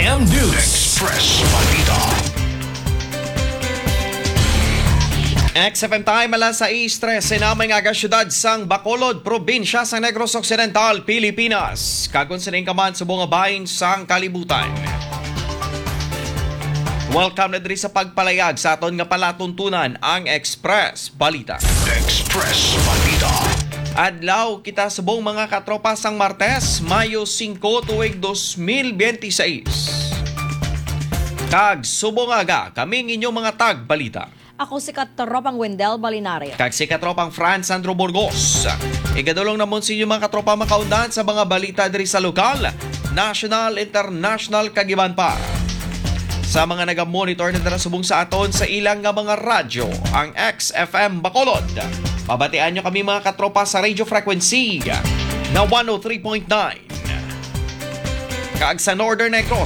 XFM News Express Balita. XFM Time alas 6:13 na may nga syudad sang Bacolod, probinsya sa Negros Occidental, Pilipinas. Kagunsaning kaman sa bunga bahin sang kalibutan. Welcome na diri sa pagpalayag sa aton nga palatuntunan ang Express Balita. Express Balita. Adlaw kita sa buong mga katropa sang Martes, Mayo 5 tuig 2026. Kag subongaga kaming inyong mga tagbalita. Ako si Katropang Wendell Balinaria. Kag si katropang Franz Sandro Burgos. Igadulong namon sa inyo mga katropa makaundan sa mga balita diri sa lokal, national, international kag iban pa. Sa mga naga-monitor na narasubong sa aton sa ilang nga mga radyo, ang XFM Bacolod. Pabatian nyo kami mga katropa sa radio frequency na 103.9. Kag sa Northern Negros